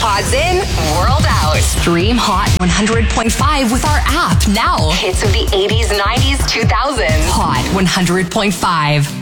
Pods in, world out. Stream Hot 100.5 with our app now. Hits of the 80s, 90s, 2000s. Hot 100.5.